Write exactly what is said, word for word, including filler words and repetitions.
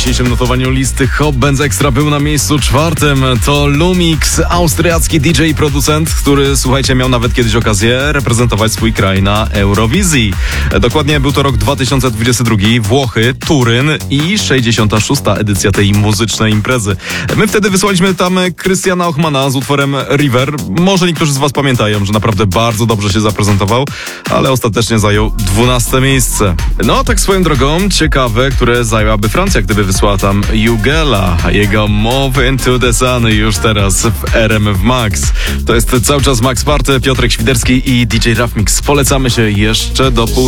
dzisiejszym notowaniu listy Hot Bands Extra był na miejscu czwartym. To Lumix, austriacki D J i producent, który, słuchajcie, miał nawet kiedyś okazję reprezentować swój kraj na Eurowizji. Dokładnie był to rok dwa tysiące dwudziesty drugi, Włochy, Turyn i sześćdziesiąta szósta edycja tej muzycznej imprezy. My wtedy wysłaliśmy tam Krystiana Ochmana z utworem River. Może niektórzy z was pamiętają, że naprawdę bardzo dobrze się zaprezentował, ale ostatecznie zajął dwunaste miejsce. No, tak swoją drogą, ciekawe, które zajęłaby Francja, gdyby wysłała tam Jugela, jego Move Into the Sun już teraz w R M F Max. To jest cały czas Max Party, Piotrek Świderski i D J Rafmix. Polecamy się jeszcze do północy.